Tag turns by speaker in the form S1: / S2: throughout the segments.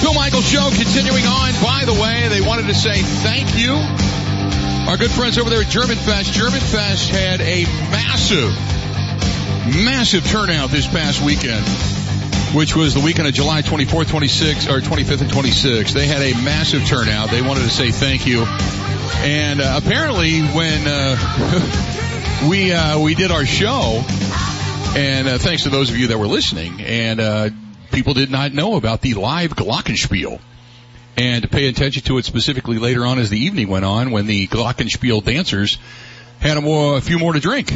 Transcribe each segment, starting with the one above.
S1: Bill Michaels Show continuing on. By the way, they wanted to say thank you. Our good friends over there at German Fest. German Fest had a massive turnout this past weekend, which was the weekend of July 24th, 26th, or 25th and 26th. They had a massive turnout. They wanted to say thank you. And apparently when we did our show, and thanks to those of you that were listening, and people did not know about the live Glockenspiel. And to pay attention to it specifically later on as the evening went on, when the Glockenspiel dancers had a few more to drink.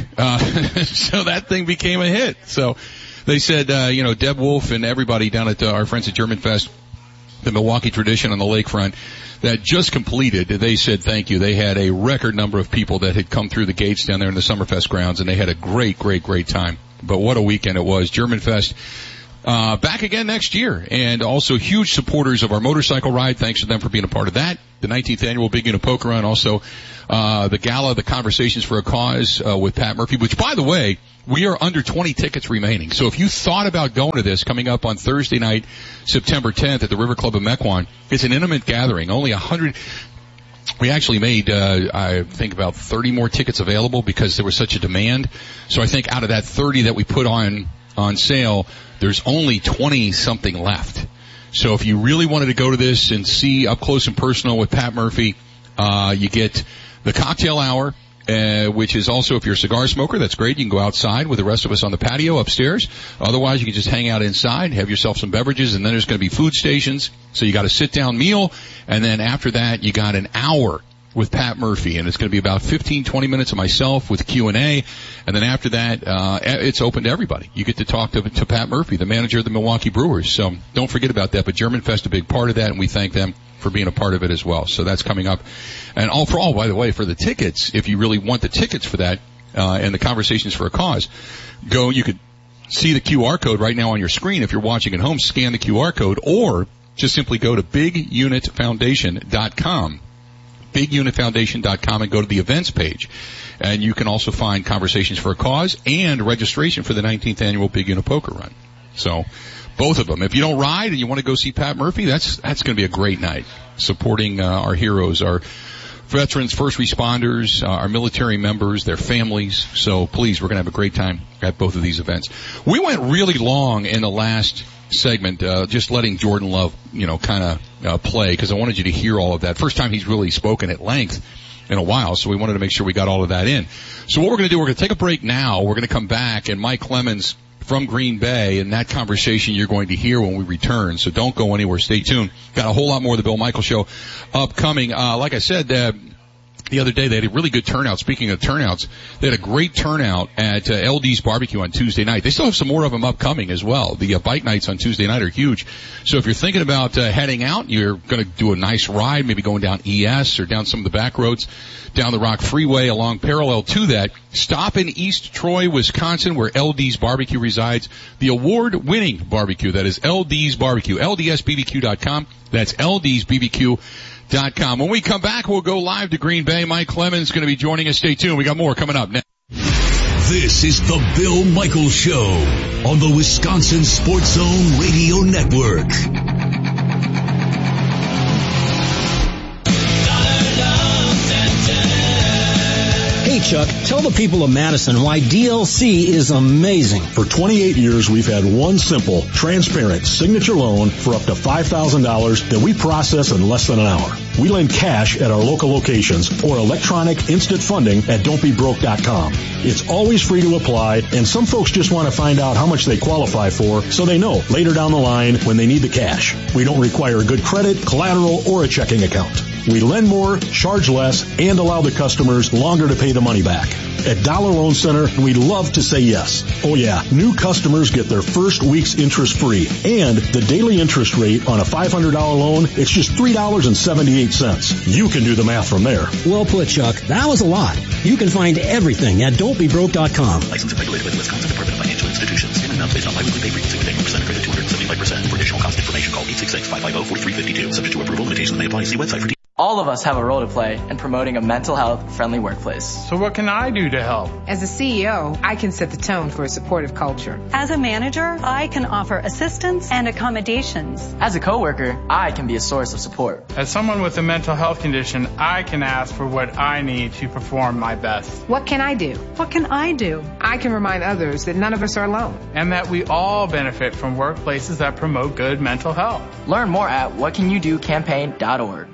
S1: So that thing became a hit. So they said, Deb Wolf and everybody down at our friends at German Fest, the Milwaukee tradition on the lakefront, that just completed, they said thank you. They had a record number of people that had come through the gates down there in the Summerfest grounds, and they had a great time. But what a weekend it was. German Fest back again next year, and also huge supporters of our motorcycle ride. Thanks to them for being a part of that. The 19th annual Big Unit Poker Run, also the gala, the Conversations for a Cause with Pat Murphy, which, by the way, we are under 20 tickets remaining. So if you thought about going to this coming up on Thursday night, September 10th at the River Club of Mequon, it's an intimate gathering. Only 100. We actually made, I think, about 30 more tickets available because there was such a demand. So I think out of that 30 that we put on sale, there's only 20-something left. So if you really wanted to go to this and see up close and personal with Pat Murphy, you get the cocktail hour, which is also, if you're a cigar smoker, that's great. You can go outside with the rest of us on the patio upstairs. Otherwise, you can just hang out inside, have yourself some beverages, and then there's going to be food stations. So you got a sit-down meal, and then after that, you got an hour with Pat Murphy, and it's going to be about 15-20 minutes of myself with Q&A, and then after that, it's open to everybody. You get to talk to Pat Murphy, the manager of the Milwaukee Brewers. So don't forget about that. But German Fest, a big part of that, and we thank them for being a part of it as well. So that's coming up. And by the way, for the tickets, if you really want the tickets for that, and the Conversations for a Cause, you could see the QR code right now on your screen. If you're watching at home, scan the QR code, or just simply go to bigunitfoundation.com. bigunitfoundation.com and go to the events page. And you can also find Conversations for a Cause and registration for the 19th annual Big Unit Poker Run. So both of them. If you don't ride and you want to go see Pat Murphy, that's going to be a great night, supporting our heroes, our veterans, first responders, our military members, their families. So please, we're going to have a great time at both of these events. We went really long in the last segment, just letting Jordan Love, kind of play, because I wanted you to hear all of that. First time he's really spoken at length in a while, so we wanted to make sure we got all of that in. So what we're going to do, we're going to take a break now. We're going to come back, and Mike Clemens from Green Bay, and that conversation you're going to hear when we return. So don't go anywhere. Stay tuned. Got a whole lot more of the Bill Michaels Show upcoming. Like I said, the other day, they had a really good turnout. Speaking of turnouts, they had a great turnout at LD's Barbecue on Tuesday night. They still have some more of them upcoming as well. The bike nights on Tuesday night are huge. So if you're thinking about heading out, you're going to do a nice ride, maybe going down ES or down some of the back roads, down the Rock Freeway along parallel to that, stop in East Troy, Wisconsin, where LD's Barbecue resides. The award-winning barbecue, that is LD's Barbecue, LDSBBQ.com. That's LDSBBQ.com. When we come back, we'll go live to Green Bay. Mike Clemens is going to be joining us. Stay tuned. We got more coming up next.
S2: This is the Bill Michaels Show on the Wisconsin Sports Zone Radio Network.
S3: Hey, Chuck, tell the people of Madison why DLC is amazing.
S4: For 28 years, we've had one simple, transparent signature loan for up to $5,000 that we process in less than an hour. We lend cash at our local locations or electronic instant funding at don'tbebroke.com. It's always free to apply, and some folks just want to find out how much they qualify for so they know later down the line when they need the cash. We don't require good credit, collateral, or a checking account. We lend more, charge less, and allow the customers longer to pay the money back. At Dollar Loan Center, we love to say yes. Oh yeah, new customers get their first week's interest free. And the daily interest rate on a $500 loan, it's just $3.78. You can do the math from there.
S3: Well put, Chuck. That was a lot. You can find everything at don'tbebroke.com.
S5: Licensed and regulated by the Wisconsin Department of Financial Institutions. Payment amounts based on biweekly pay premiums, including 1% credit, 275%. For additional cost information, call 866-550-4352. Subject to approval, limitations may apply. See website for details.
S6: All of us have a role to play in promoting a mental health friendly workplace.
S7: So what can I do to help?
S8: As a CEO, I can set the tone for a supportive culture.
S9: As a manager, I can offer assistance and accommodations.
S6: As a coworker, I can be a source of support.
S7: As someone with a mental health condition, I can ask for what I need to perform my best.
S8: What can I do?
S9: What can I do?
S8: I can remind others that none of us are alone.
S7: And that we all benefit from workplaces that promote good mental health.
S6: Learn more at whatcanyoudocampaign.org.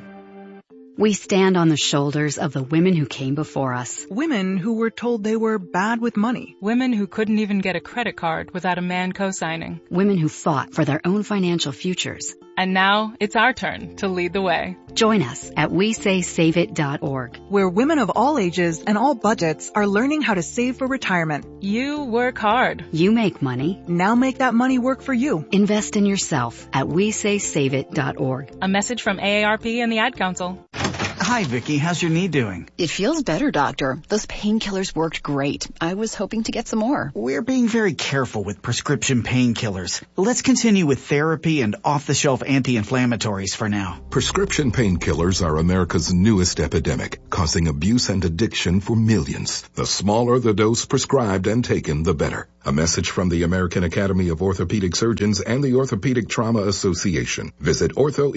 S10: We stand on the shoulders of the women who came before us.
S11: Women who were told they were bad with money.
S12: Women who couldn't even get a credit card without a man co-signing.
S10: Women who fought for their own financial futures.
S12: And now it's our turn to lead the way.
S10: Join us at WeSaySaveIt.org,
S11: where women of all ages and all budgets are learning how to save for retirement.
S12: You work hard.
S10: You make money.
S11: Now make that money work for you.
S10: Invest in yourself at WeSaySaveIt.org.
S12: A message from AARP and the Ad Council.
S13: Hi, Vicky. How's your knee doing?
S14: It feels better, doctor. Those painkillers worked great. I was hoping to get some more.
S13: We're being very careful with prescription painkillers. Let's continue with therapy and off-the-shelf anti-inflammatories for now.
S15: Prescription painkillers are America's newest epidemic, causing abuse and addiction for millions. The smaller the dose prescribed and taken, the better. A message from the American Academy of Orthopedic Surgeons and the Orthopedic Trauma Association. Visit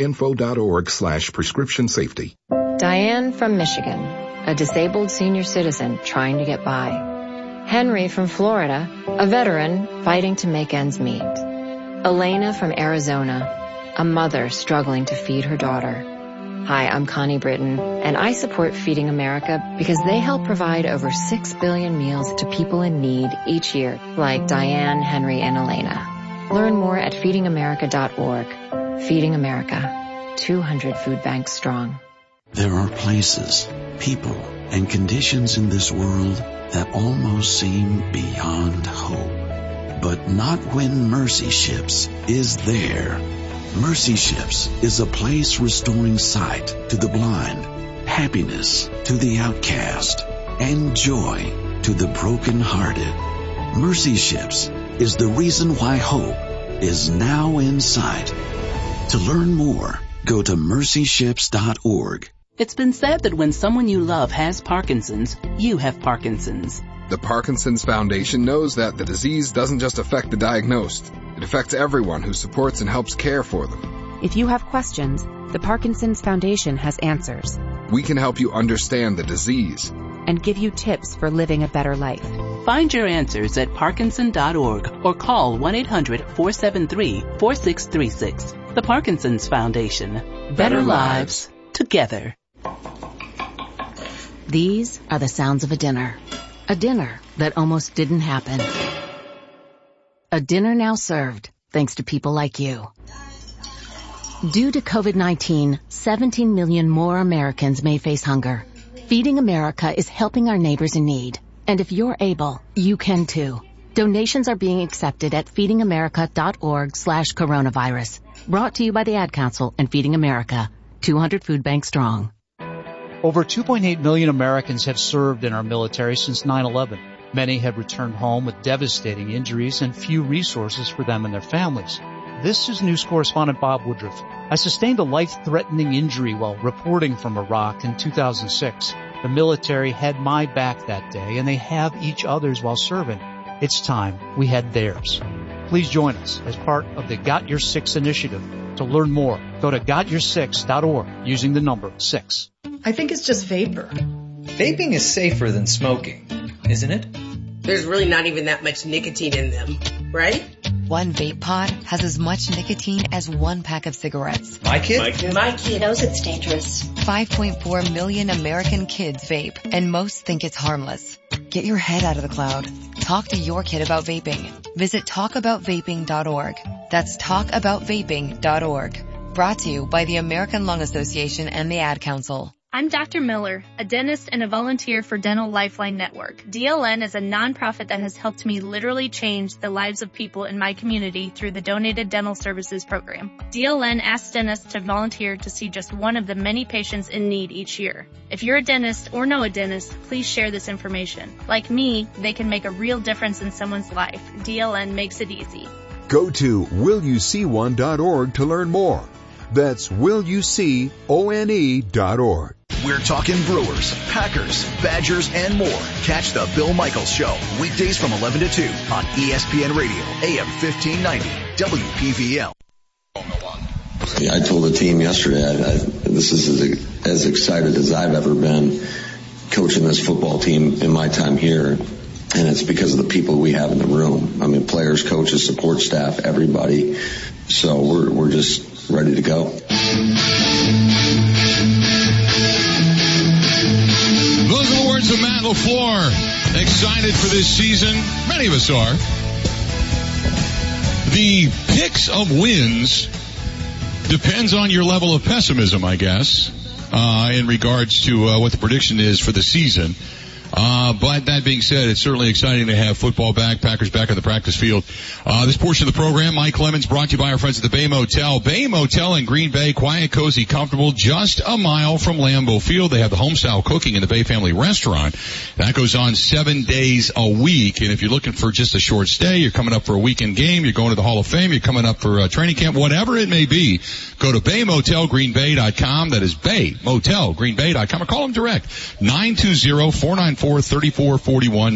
S15: orthoinfo.org/prescription safety.
S16: Diane from Michigan, a disabled senior citizen trying to get by. Henry from Florida, a veteran fighting to make ends meet. Elena from Arizona, a mother struggling to feed her daughter. Hi, I'm Connie Britton, and I support Feeding America because they help provide over 6 billion meals to people in need each year, like Diane, Henry, and Elena. Learn more at feedingamerica.org. Feeding America, 200 food banks strong.
S17: There are places, people, and conditions in this world that almost seem beyond hope. But not when Mercy Ships is there. Mercy Ships is a place restoring sight to the blind, happiness to the outcast, and joy to the brokenhearted. Mercy Ships is the reason why hope is now in sight. To learn more, go to mercyships.org.
S18: It's been said that when someone you love has Parkinson's, you have Parkinson's.
S19: The Parkinson's Foundation knows that the disease doesn't just affect the diagnosed. It affects everyone who supports and helps care for them.
S20: If you have questions, the Parkinson's Foundation has answers.
S19: We can help you understand the disease
S20: and give you tips for living a better life.
S18: Find your answers at Parkinson.org or call 1-800-473-4636. The Parkinson's Foundation. Better lives together.
S10: These are the sounds of a dinner. A dinner that almost didn't happen. A dinner now served, thanks to people like you. Due to COVID-19, 17 million more Americans may face hunger. Feeding America is helping our neighbors in need. And if you're able, you can too. Donations are being accepted at feedingamerica.org/coronavirus. Brought to you by the Ad Council and Feeding America, 200 food banks strong.
S21: Over 2.8 million Americans have served in our military since 9/11. Many have returned home with devastating injuries and few resources for them and their families. This is news correspondent Bob Woodruff. I sustained a life-threatening injury while reporting from Iraq in 2006. The military had my back that day, and they have each other's while serving. It's time we had theirs. Please join us as part of the Got Your 6 initiative. To learn more, go to gotyoursix.org using the number 6.
S22: I think it's just vapor.
S23: Vaping is safer than smoking, isn't it?
S24: There's really not even that much nicotine in them, right?
S25: One vape pod has as much nicotine as one pack of cigarettes.
S23: My kid
S25: knows it's dangerous. 5.4 million American kids vape, and most think it's harmless. Get your head out of the cloud. Talk to your kid about vaping. Visit talkaboutvaping.org. That's talkaboutvaping.org. Brought to you by the American Lung Association and the Ad Council.
S26: I'm Dr. Miller, a dentist and a volunteer for Dental Lifeline Network. DLN is a nonprofit that has helped me literally change the lives of people in my community through the Donated Dental Services program. DLN asks dentists to volunteer to see just one of the many patients in need each year. If you're a dentist or know a dentist, please share this information. Like me, they can make a real difference in someone's life. DLN makes it easy.
S27: Go to willyouseeone.org to learn more.
S1: That's willyouseeone.org.
S2: We're talking Brewers, Packers, Badgers, and more. Catch the Bill Michaels Show, weekdays from 11 to 2 on ESPN Radio, AM 1590, WPVL.
S3: I told the team yesterday, this is as excited as I've ever been coaching this football team in my time here. And it's because of the people we have in the room. I mean, players, coaches, support staff, everybody. So we're just ready to go.
S4: Those are the words of Matt LaFleur. Excited for this season. Many of us are. The picks of wins depends on your level of pessimism, I guess, in regards to what the prediction is for the season. But that being said, it's certainly exciting to have football back, Packers back on the practice field. This portion of the program, Mike Clemens, brought to you by our friends at the Bay Motel. Bay Motel in Green Bay, quiet, cozy, comfortable, just a mile from Lambeau Field. They have the home-style cooking in the Bay Family Restaurant. That goes on 7 days a week. And if you're looking for just a short stay, you're coming up for a weekend game, you're going to the Hall of Fame, you're coming up for training camp, whatever it may be, go to BayMotelGreenBay.com. That is BayMotelGreenBay.com, or call them direct, 920-494-3441,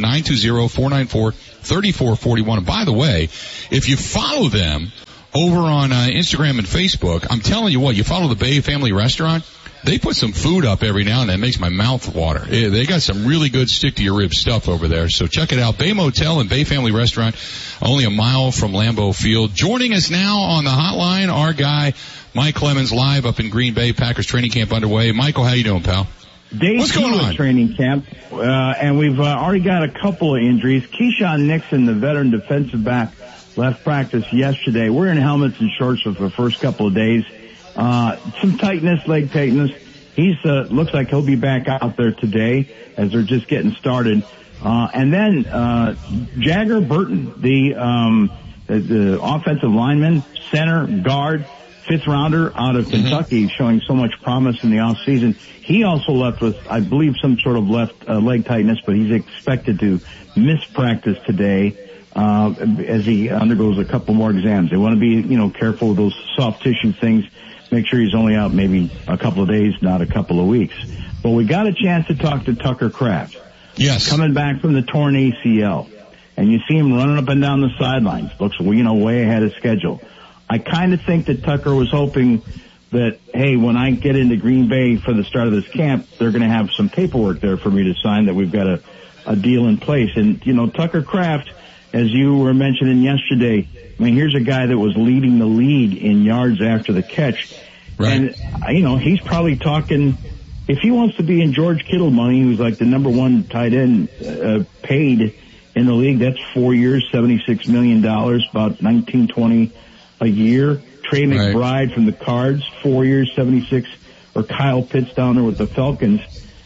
S4: 920-494-3441. And by the way, if you follow them over on Instagram and Facebook, I'm telling you what, you follow the Bay Family Restaurant, they put some food up every now and then. It makes my mouth water. They got some really good stick-to-your-ribs stuff over there. So check it out. Bay Motel and Bay Family Restaurant, only a mile from Lambeau Field. Joining us now on the hotline, our guy, Mike Clemens, live up in Green Bay. Packers training camp underway. Michael, how you doing, pal?
S5: Day
S4: What's going on?
S5: Training camp, and we've already got a couple of injuries. Keyshawn Nixon, the veteran defensive back, left practice yesterday. We're in helmets and shorts for the first couple of days. Some tightness, leg tightness. He's looks like he'll be back out there today as they're just getting started. And then Jagger Burton, the offensive lineman, center, guard, fifth rounder out of Kentucky, showing so much promise in the off season. He also left with, I believe, some sort of left leg tightness, but he's expected to miss practice today as he undergoes a couple more exams. They want to be, careful with those soft tissue things. Make sure he's only out maybe a couple of days, not a couple of weeks. But we got a chance to talk to Tucker Kraft.
S4: Yes.
S5: Coming back from the torn ACL. And you see him running up and down the sidelines. Looks, way ahead of schedule. I kind of think that Tucker was hoping that, hey, when I get into Green Bay for the start of this camp, they're going to have some paperwork there for me to sign, that we've got a deal in place. And, Tucker Kraft, as you were mentioning yesterday, here's a guy that was leading the league in yards after the catch. Right. And, he's probably talking, if he wants to be in George Kittle money, who's like the number one tight end paid in the league, that's 4 years, $76 million, about $19-20 a year. Trey McBride from the Cards, 4 years, 76, or Kyle Pitts down there with the Falcons.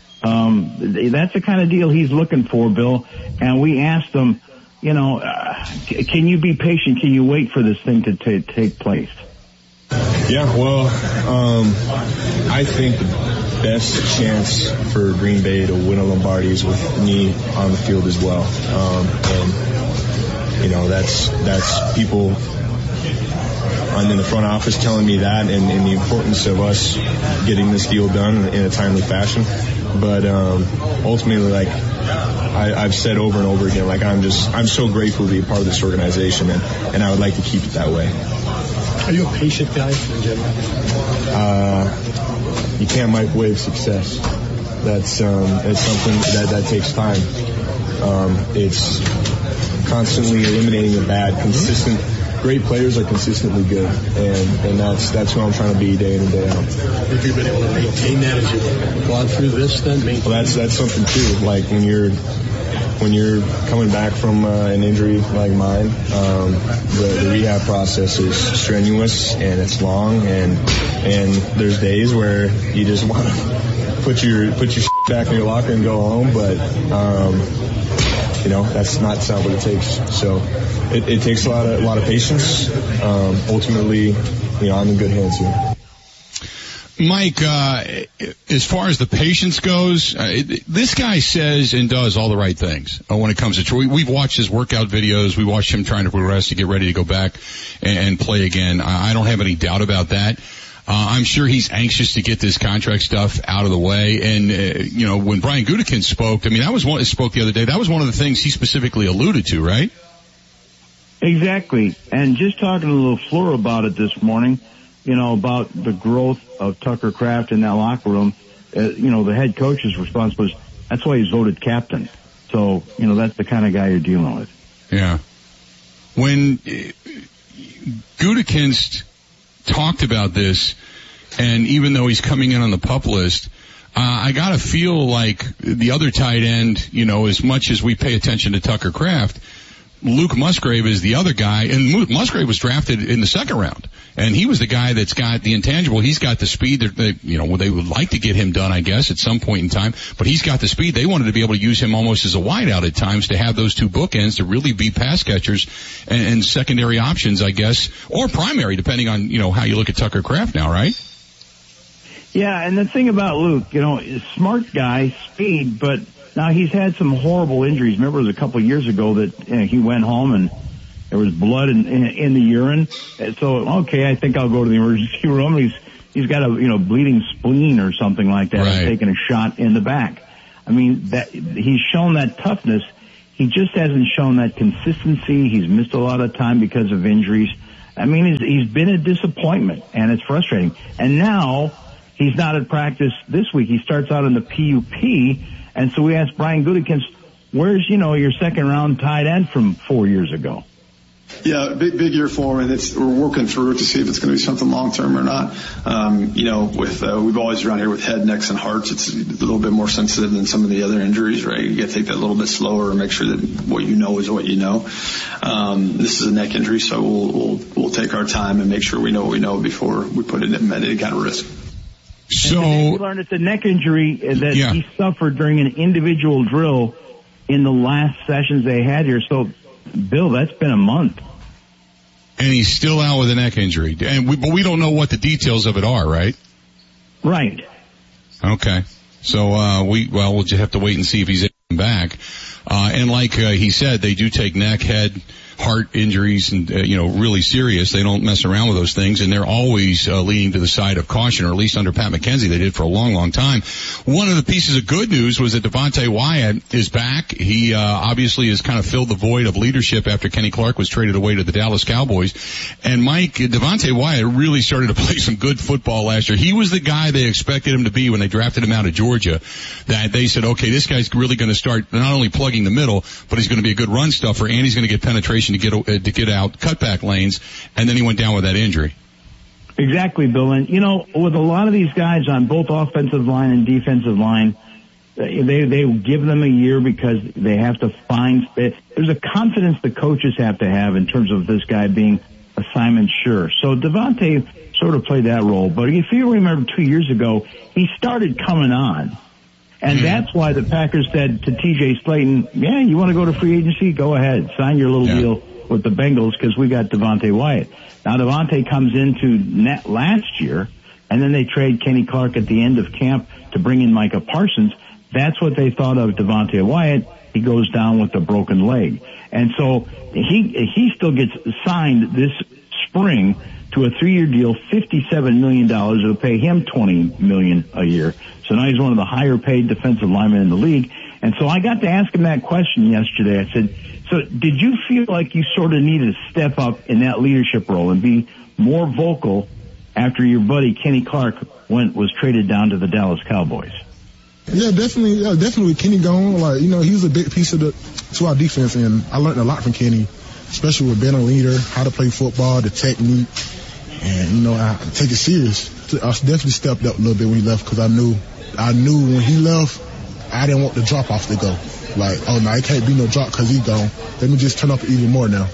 S5: That's the kind of deal he's looking for, Bill. And we asked him, can you be patient? Can you wait for this thing to take place?
S22: Yeah, well, I think the best chance for Green Bay to win a Lombardi is with me on the field as well. And that's people in the front office telling me that, and the importance of us getting this deal done in a timely fashion. But ultimately, I've said over and over again, I'm so grateful to be a part of this organization, and I would like to keep it that way.
S27: Are you a patient guy in general?
S22: You can't microwave success. That's something that takes time. It's constantly eliminating the bad, consistent. Great players are consistently good, and that's who I'm trying to be day in and day out.
S27: Have you been able to maintain that as you've gone through this then?
S22: Well, that's something too. Like when you're coming back from an injury like mine, the rehab process is strenuous and it's long, and there's days where you just want to put your shit back in your locker and go home, but that's not what it takes. So it takes a lot of patience. Ultimately, I'm in good hands here.
S4: Mike, as far as the patience goes, this guy says and does all the right things when it comes to Troy. We've watched his workout videos. We watched him trying to progress to get ready to go back and play again. I don't have any doubt about that. I'm sure he's anxious to get this contract stuff out of the way. And, when Brian Gutekunst spoke, spoke the other day, that was one of the things he specifically alluded to, right?
S5: Exactly. And just talking to LaFleur about it this morning, about the growth of Tucker Kraft in that locker room, the head coach's response was, that's why he's voted captain. So, that's the kind of guy you're dealing with.
S4: Yeah. When Gutekunst talked about this, and even though he's coming in on the PUP list, I gotta feel like the other tight end, as much as we pay attention to Tucker Kraft, Luke Musgrave is the other guy, and Musgrave was drafted in the second round, and he was the guy that's got the intangible. He's got the speed that they would like to get him done, I guess, at some point in time, but he's got the speed. They wanted to be able to use him almost as a wideout at times to have those two bookends to really be pass catchers and secondary options, I guess, or primary, depending on, how you look at Tucker Kraft now, right?
S5: Yeah, and the thing about Luke, smart guy, speed, but now he's had some horrible injuries. Remember, it was a couple of years ago that he went home and there was blood in the urine. So, okay, I think I'll go to the emergency room. He's got a bleeding spleen or something like that.
S4: Right.
S5: Taking a shot in the back. I mean, that he's shown that toughness. He just hasn't shown that consistency. He's missed a lot of time because of injuries. I mean, he's been a disappointment, and it's frustrating. And now he's not at practice this week. He starts out in the PUP. And so we asked Brian Gutekunst, where's, your second round tight end from 4 years ago?
S1: Yeah, big year for him, and we're working through it to see if it's going to be something long term or not. We've always around here with head, necks, and hearts, it's a little bit more sensitive than some of the other injuries, right? You got to take that a little bit slower and make sure that what you know is what you know. This is a neck injury, so we'll take our time and make sure we know what we know before we put it at any kind of risk.
S5: So we learned it's a neck injury that he suffered during an individual drill in the last sessions they had here. So, Bill, that's been a month.
S4: And he's still out with a neck injury. But we don't know what the details of it are, right?
S5: Right.
S4: Okay. So, we'll just have to wait and see if he's back. And like he said, they do take neck, head, heart injuries and, really serious. They don't mess around with those things, and they're always leaning to the side of caution, or at least under Pat McKenzie they did for a long, long time. One of the pieces of good news was that Devontae Wyatt is back. He obviously has kind of filled the void of leadership after Kenny Clark was traded away to the Dallas Cowboys. And Mike, Devontae Wyatt really started to play some good football last year. He was the guy they expected him to be when they drafted him out of Georgia, that they said, okay, this guy's really going to start not only plugging the middle, but he's going to be a good run stuffer, and he's going to get penetration to get out cutback lanes, and then he went down with that injury.
S5: Exactly, Bill. And, with a lot of these guys on both offensive line and defensive line, they give them a year because they have to find – there's a confidence the coaches have to have in terms of this guy being assignment sure. So Devontae sort of played that role. But if you remember 2 years ago, he started coming on. And that's why the Packers said to TJ Slayton, yeah, you want to go to free agency? Go ahead. Sign your little deal with the Bengals because we got Devontae Wyatt. Now, Devontae comes into net last year, and then they trade Kenny Clark at the end of camp to bring in Micah Parsons. That's what they thought of Devontae Wyatt. He goes down with a broken leg. And so he still gets signed this spring to a 3-year deal, $57 million. It'll pay him $20 million a year. So now he's one of the higher paid defensive linemen in the league. And so I got to ask him that question yesterday. I said, so did you feel like you sort of needed to step up in that leadership role and be more vocal after your buddy Kenny Clark was traded down to the Dallas Cowboys?
S6: Yeah, definitely. Yeah, definitely. Kenny gone. He was a big piece to our defense, and I learned a lot from Kenny, especially with being a leader, how to play football, the technique, and I take it serious. I definitely stepped up a little bit when he left because I knew when he left, I didn't want the drop off to go. It can't be no drop because he's gone. Let me just turn up even more now.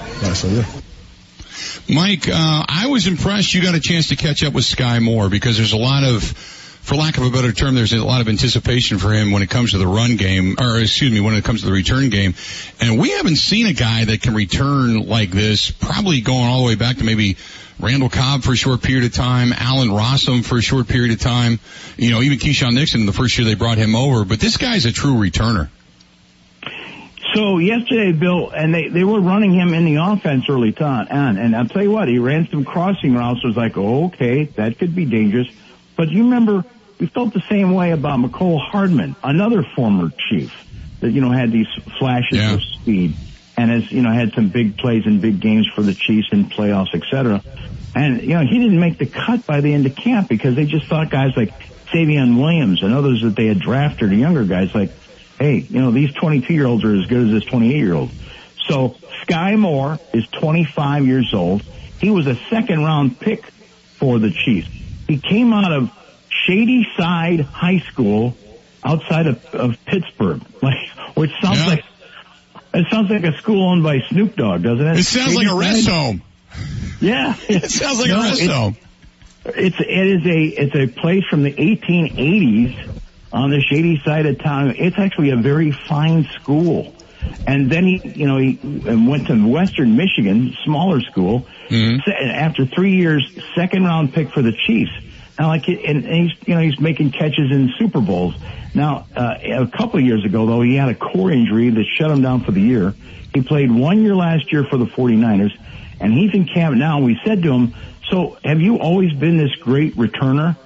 S4: Mike, I was impressed you got a chance to catch up with Sky Moore because there's a lot of, for lack of a better term, there's a lot of anticipation for him when it comes to the run game, when it comes to the return game. And we haven't seen a guy that can return like this, probably going all the way back to maybe Randall Cobb for a short period of time, Allen Rossum for a short period of time, even Keyshawn Nixon in the first year they brought him over. But this guy's a true returner.
S5: So yesterday, Bill, and they were running him in the offense early on, and I'll tell you what, he ran some crossing routes. It was like, oh, okay, that could be dangerous. But you remember, we felt the same way about McCole Hardman, another former Chief that, had these flashes of speed and has, had some big plays in big games for the Chiefs in playoffs, et cetera. And, he didn't make the cut by the end of camp because they just thought guys like Savion Williams and others that they had drafted, the younger guys, like, hey, these 22-year-olds are as good as this 28-year-old. So Sky Moore is 25 years old. He was a second-round pick for the Chiefs. He came out of Shady Side High School outside of Pittsburgh, which sounds like a school owned by Snoop Dogg, doesn't it?
S4: It sounds like a rest home.
S5: Yeah,
S4: it sounds like a rest home.
S5: It's a place from the 1880s on the shady side of town. It's actually a very fine school. And then he went to Western Michigan, smaller school. Mm-hmm. After 3 years, second-round pick for the Chiefs. Now, he's making catches in Super Bowls. Now, a couple of years ago, though, he had a core injury that shut him down for the year. He played 1 year last year for the 49ers, and he's in camp now. We said to him, so have you always been this great returner?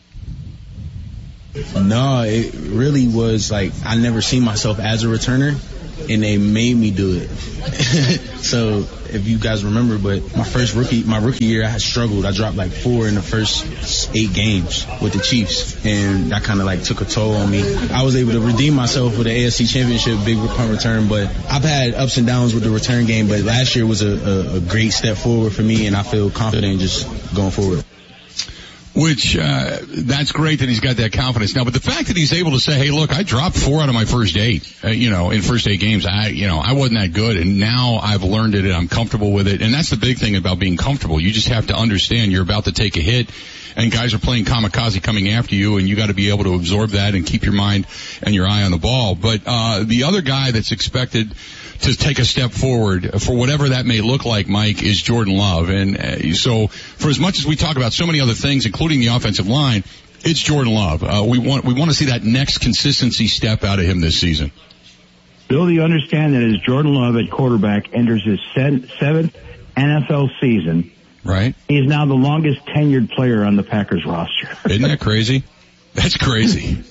S7: No, it really was like I never seen myself as a returner, and they made me do it. So if you guys remember, but my rookie year, I had struggled. I dropped like 4 in the first 8 games with the Chiefs, and that kind of took a toll on me. I was able to redeem myself with the AFC Championship, big punt return, but I've had ups and downs with the return game, but last year was a great step forward for me, and I feel confident just going forward.
S4: Which, that's great that he's got that confidence now, but the fact that he's able to say, hey, look, I dropped 4 out of my first 8, in first 8 games, I wasn't that good, and now I've learned it and I'm comfortable with it, and that's the big thing about being comfortable. You just have to understand you're about to take a hit, and guys are playing kamikaze coming after you, and you gotta be able to absorb that and keep your mind and your eye on the ball. But, the other guy that's expected to take a step forward for whatever that may look like, Mike, is Jordan Love. And so for as much as we talk about so many other things, including the offensive line, it's Jordan Love. We want to see that next consistency step out of him this season.
S5: Bill, do you understand that as Jordan Love at quarterback enters his 7th NFL season,
S4: right?
S5: He is now the longest tenured player on the Packers roster.
S4: Isn't that crazy? That's crazy.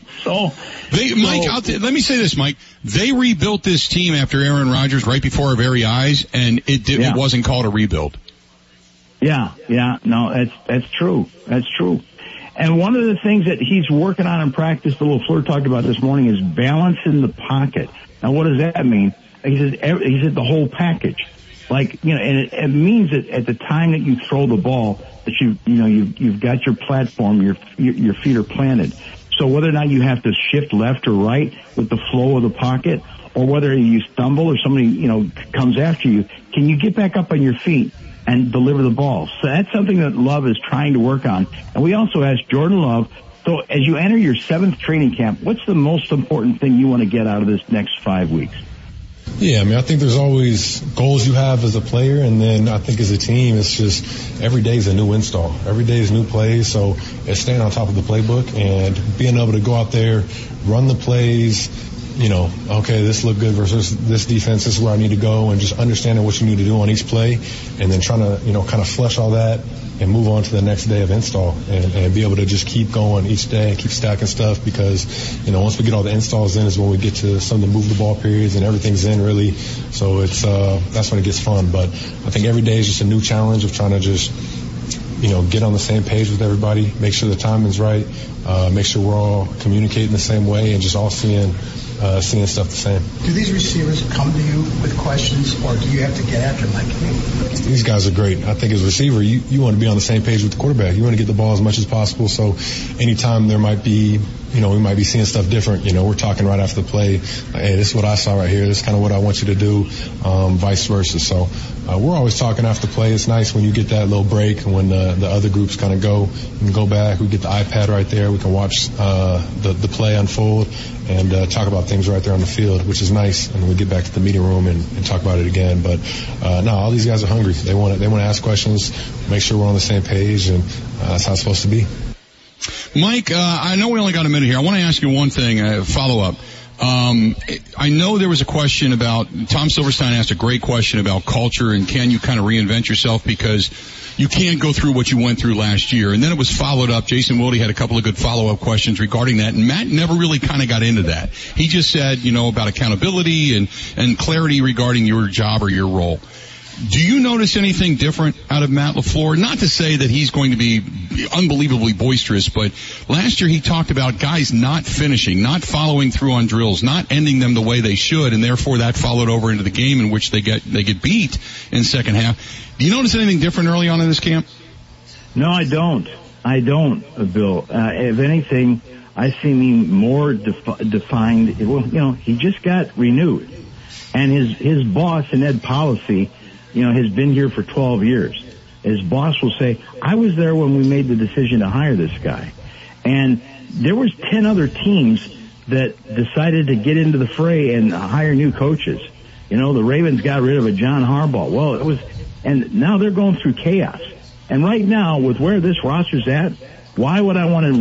S5: Mike,
S4: let me say this, Mike. They rebuilt this team after Aaron Rodgers right before our very eyes, and it wasn't called a rebuild.
S5: Yeah, no, that's true. That's true. And one of the things that he's working on in practice, the LaFleur talked about this morning, is balance in the pocket. Now, what does that mean? He said the whole package. And it means that at the time that you throw the ball, that you've got your platform, your feet are planted. So whether or not you have to shift left or right with the flow of the pocket, or whether you stumble or somebody, comes after you, can you get back up on your feet and deliver the ball? So that's something that Love is trying to work on. And we also asked Jordan Love, so as you enter your 7th training camp, what's the most important thing you want to get out of this next 5 weeks?
S22: Yeah, I think there's always goals you have as a player, and then I think as a team, it's just every day is a new install. Every day is new plays, so it's staying on top of the playbook and being able to go out there, run the plays, okay, this looked good versus this defense, this is where I need to go, and just understanding what you need to do on each play, and then trying to, kind of flesh all that and move on to the next day of install and be able to just keep going each day and keep stacking stuff because, once we get all the installs in is when we get to some of the move the ball periods and everything's in really. So it's, that's when it gets fun. But I think every day is just a new challenge of trying to just, get on the same page with everybody, make sure the timing's right, make sure we're all communicating the same way and just all seeing stuff the same.
S8: Do these receivers come to you with questions, or do you have to get after them?
S22: These guys are great. I think as a receiver, you want to be on the same page with the quarterback. You want to get the ball as much as possible. So anytime there might be, we might be seeing stuff different. We're talking right after the play. Hey, this is what I saw right here. This is kind of what I want you to do, vice versa. So we're always talking after the play. It's nice when you get that little break when the other groups kind of go. We can go back. We get the iPad right there. We can watch the play unfold and talk about things right there on the field, which is nice. And we get back to the meeting room and talk about it again. But no, all these guys are hungry. They want to ask questions, make sure we're on the same page, and that's how it's supposed to be.
S4: Mike, I know we only got a minute here. I want to ask you one thing, follow up. I know there was a question about, Tom Silverstein asked a great question about culture and can you kind of reinvent yourself because you can't go through what you went through last year. And then it was followed up. Jason Wilde had a couple of good follow-up questions regarding that, and Matt never really kind of got into that. He just said, about accountability and clarity regarding your job or your role. Do you notice anything different out of Matt LaFleur? Not to say that he's going to be unbelievably boisterous, but last year he talked about guys not finishing, not following through on drills, not ending them the way they should, and therefore that followed over into the game in which they get beat in second half. Do you notice anything different early on in this camp?
S5: No, I don't, Bill. If anything, I see him more defined. Well, he just got renewed, and his boss and Ed Policy, has been here for 12 years. His boss will say, I was there when we made the decision to hire this guy. And there was 10 other teams that decided to get into the fray and hire new coaches. The Ravens got rid of a John Harbaugh. Well, and now they're going through chaos. And right now, with where this roster's at, why would I want to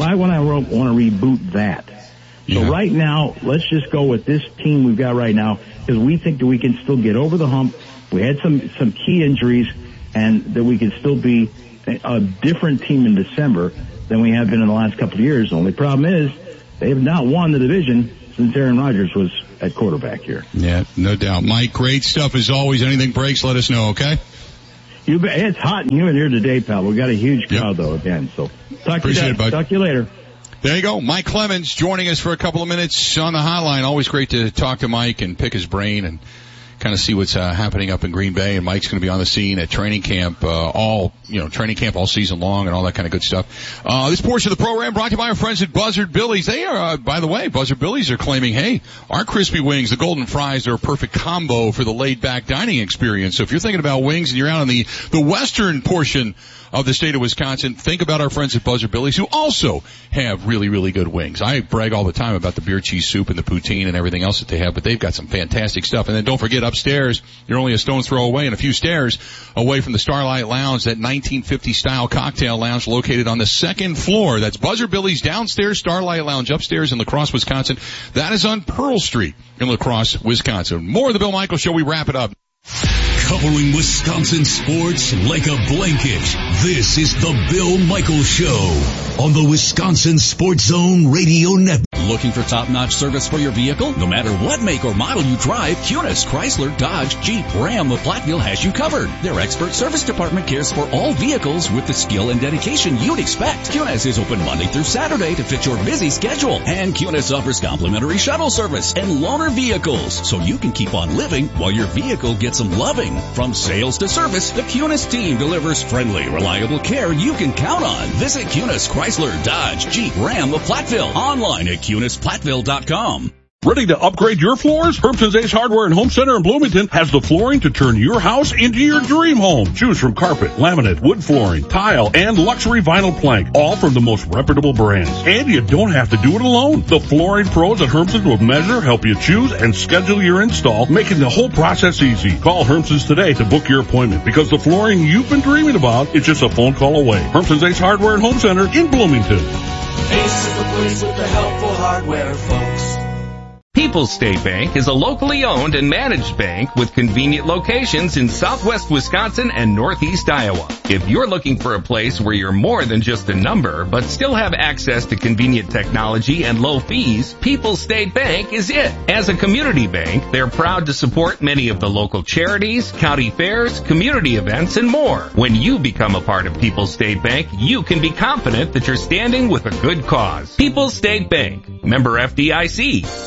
S5: reboot that? So right now, let's just go with this team we've got right now, because we think that we can still get over the hump. We had some key injuries, and that we can still be a different team in December than we have been in the last couple of years. The only problem is they have not won the division since Aaron Rodgers was at quarterback here.
S4: Yeah, no doubt. Mike, great stuff as always. Anything breaks, let us know, okay?
S5: You bet. It's hot and humid here today, pal. We got a huge crowd though again. So
S4: appreciate it, bud.
S5: Talk to you later.
S4: There you go. Mike Clemens joining us for a couple of minutes on the hotline. Always great to talk to Mike and pick his brain and kind of see what's happening up in Green Bay. And Mike's going to be on the scene at training camp training camp all season long and all that kind of good stuff. This portion of the program brought to you by our friends at Buzzard Billy's. They are, by the way, Buzzard Billy's are claiming, hey, our crispy wings, the golden fries, are a perfect combo for the laid-back dining experience. So if you're thinking about wings and you're out in the western portion of the state of Wisconsin, think about our friends at Buzzard Billy's, who also have really, really good wings. I brag all the time about the beer cheese soup and the poutine and everything else that they have, but they've got some fantastic stuff. And then don't forget, upstairs, you're only a stone's throw away and a few stairs away from the Starlight Lounge, that 1950-style cocktail lounge located on the second floor. That's Buzzard Billy's downstairs Starlight Lounge, upstairs in La Crosse, Wisconsin. That is on Pearl Street in La Crosse, Wisconsin. More of the Bill Michaels Show. We wrap it up.
S9: Covering Wisconsin sports like a blanket, this is the Bill Michaels Show on the Wisconsin Sports Zone Radio Network.
S11: Looking for top-notch service for your vehicle? No matter what make or model you drive, Kunis, Chrysler, Dodge, Jeep, Ram, or Platteville has you covered. Their expert service department cares for all vehicles with the skill and dedication you'd expect. Kunis is open Monday through Saturday to fit your busy schedule. And Kunis offers complimentary shuttle service and loaner vehicles, so you can keep on living while your vehicle gets some loving. From sales to service, the Kunis team delivers friendly, reliable care you can count on. Visit Kunis, Chrysler, Dodge, Jeep, Ram, or Platteville online at KunisPlatteville.com.
S12: Ready to upgrade your floors? Hermson's Ace Hardware and Home Center in Bloomington has the flooring to turn your house into your dream home. Choose from carpet, laminate, wood flooring, tile, and luxury vinyl plank, all from the most reputable brands. And you don't have to do it alone. The flooring pros at Hermson's will measure, help you choose, and schedule your install, making the whole process easy. Call Hermson's today to book your appointment, because the flooring you've been dreaming about is just a phone call away. Hermson's Ace Hardware and Home Center in Bloomington.
S13: Ace is the place with the helpful hardware, folks.
S14: People's State Bank is a locally owned and managed bank with convenient locations in southwest Wisconsin and northeast Iowa. If you're looking for a place where you're more than just a number, but still have access to convenient technology and low fees, People's State Bank is it. As a community bank, they're proud to support many of the local charities, county fairs, community events, and more. When you become a part of People's State Bank, you can be confident that you're standing with a good cause. People's State Bank, member FDIC.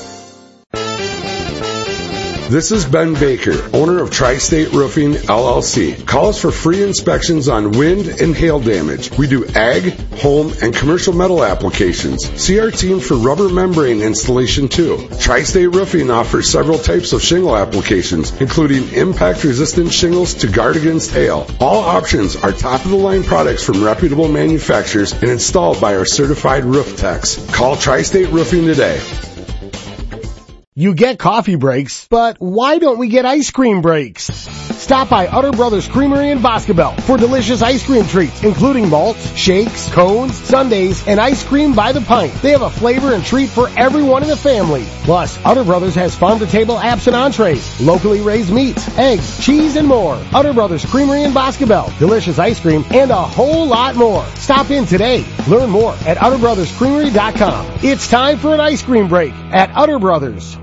S15: This is Ben Baker, owner of Tri-State Roofing, LLC. Call us for free inspections on wind and hail damage. We do ag, home, and commercial metal applications. See our team for rubber membrane installation too. Tri-State Roofing offers several types of shingle applications, including impact-resistant shingles to guard against hail. All options are top-of-the-line products from reputable manufacturers and installed by our certified roof techs. Call Tri-State Roofing today.
S16: You get coffee breaks, but why don't we get ice cream breaks?
S10: Stop by Utter Brothers Creamery in Boscobel for delicious ice cream treats, including malts, shakes, cones, sundaes, and ice cream by the pint. They have a flavor and treat for everyone in the family. Plus, Utter Brothers has farm-to-table apps and entrees, locally raised meats, eggs, cheese, and more. Utter Brothers Creamery in Boscobel. Delicious ice cream and a whole lot more. Stop in today. Learn more at UtterBrothersCreamery.com. It's time for an ice cream break at Utter Brothers.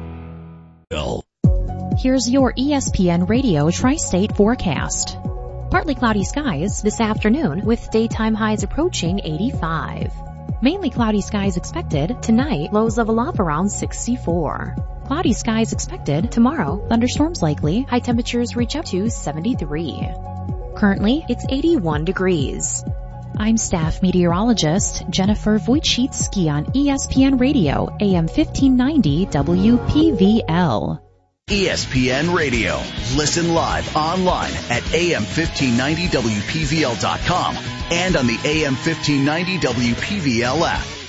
S16: Here's your ESPN Radio Tri-State forecast. Partly cloudy skies this afternoon with daytime highs approaching 85. Mainly cloudy skies expected tonight, lows level off around 64. Cloudy skies expected tomorrow, thunderstorms likely, high temperatures reach up to 73. Currently, it's 81 degrees. I'm staff meteorologist Jennifer Wojcicki on ESPN Radio, AM 1590 WPVL.
S2: ESPN Radio. Listen live online at AM1590WPVL.com and on the AM1590 WPVL app.